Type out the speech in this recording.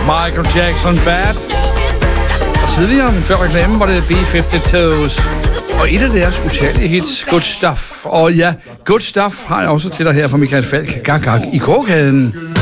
Michael Jackson Bad. Og tidligere, før reklamen, var det B-52's. Og et af deres utallige hits, Good Stuff. Og ja, Good Stuff har jeg også til dig her fra Michael Falk. Gak, gak i gågaden.